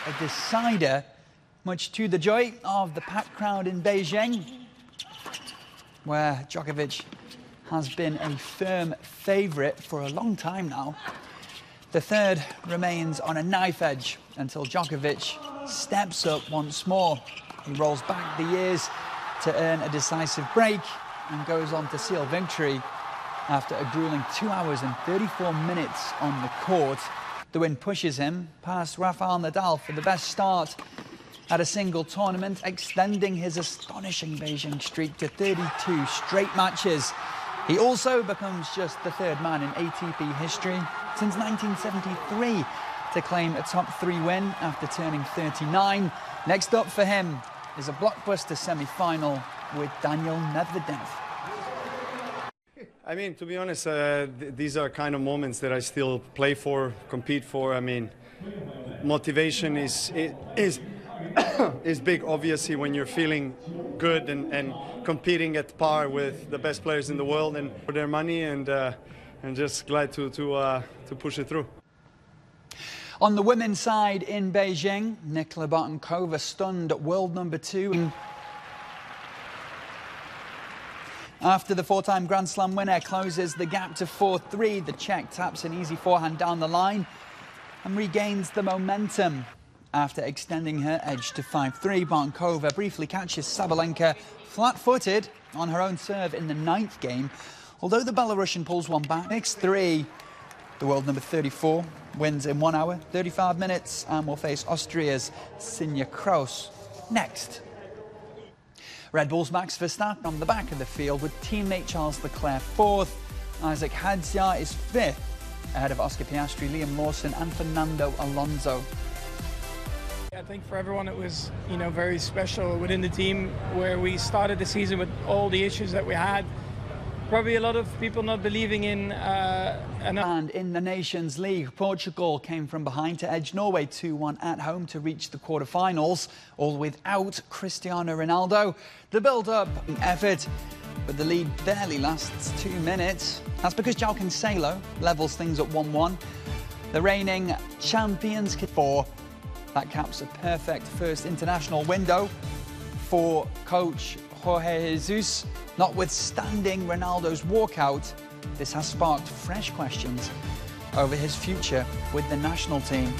a decider, much to the joy of the packed crowd in Beijing, where Djokovic has been a firm favourite for a long time now. The third remains on a knife edge until Djokovic steps up once more. He rolls back the years to earn a decisive break and goes on to seal victory after a grueling 2 hours and 34 minutes on the court. The win pushes him past Rafael Nadal for the best start at a single tournament, extending his astonishing Beijing streak to 32 straight matches. He also becomes just the third man in ATP history since 1973 to claim a top 3 win after turning 39. Next up for him is a blockbuster semi-final with Daniil Medvedev. I mean, to be honest, these are kind of moments that I still play for, compete for. I mean, motivation is big, obviously, when you're feeling good and competing at par with the best players in the world and for their money, and just glad to push it through. On the women's side in Beijing, Nicola Bartenkova stunned world number 2. After the 4-time Grand Slam winner closes the gap to 4-3, the Czech taps an easy forehand down the line and regains the momentum. After extending her edge to 5-3, Bartenkova briefly catches Sabalenka flat-footed on her own serve in the 9th game, although the Belarusian pulls one back. 6-3, the world number 34 wins in 1 hour, 35 minutes, and will face Austria's Sinja Kraus next. Red Bull's Max Verstappen on the back of the field with teammate Charles Leclerc 4th. Isaac Hadjar is 5th, ahead of Oscar Piastri, Liam Lawson and Fernando Alonso. I think for everyone it was, very special within the team, where we started the season with all the issues that we had. Probably a lot of people not believing in... And in the Nations League, Portugal came from behind to edge Norway 2-1 at home to reach the quarter-finals, all without Cristiano Ronaldo. The build-up effort, but the lead barely lasts 2 minutes. That's because João Cancelo levels things at 1-1. The reigning champions 4. That caps a perfect first international window for coach Jorge Jesus. Notwithstanding Ronaldo's walkout, this has sparked fresh questions over his future with the national team.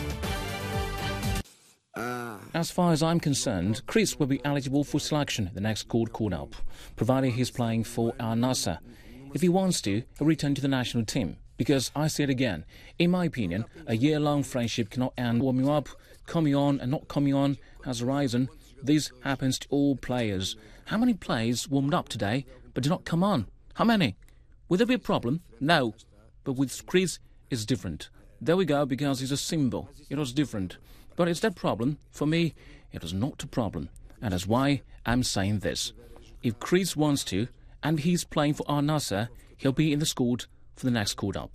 As far as I'm concerned, Chris will be eligible for selection in the next call-up, provided he's playing for Al Nassr. If he wants to, he'll return to the national team. Because I say it again, in my opinion, a year-long friendship cannot end warming up, coming on and not coming on as a reason. This happens to all players. How many players warmed up today but did not come on? How many? Would there be a problem? No. But with Chris, it's different. There we go, because he's a symbol. It was different. But it's that problem. For me, it was not a problem. And that's why I'm saying this. If Chris wants to, and he's playing for Al Nassr, he'll be in the squad for the next call-up.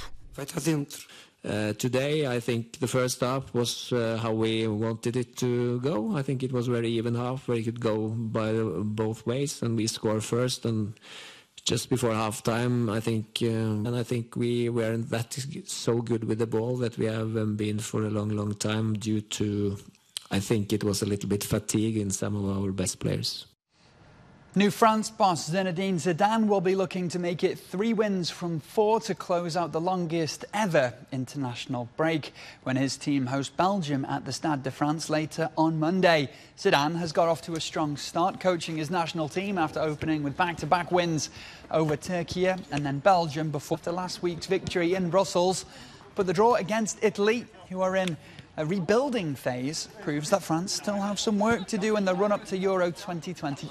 Today, I think the first half was how we wanted it to go. I think it was very even half, where it could go by both ways, and we scored first. And just before half-time, I think we weren't that so good with the ball that we have been for a long, long time, due to, I think it was a little bit fatigue in some of our best players. New France boss Zinedine Zidane will be looking to make it 3 wins from 4 to close out the longest ever international break when his team host Belgium at the Stade de France later on Monday. Zidane has got off to a strong start coaching his national team after opening with back-to-back wins over Turkey and then Belgium before last week's victory in Brussels. But the draw against Italy, who are in a rebuilding phase, proves that France still have some work to do in the run-up to Euro 2020.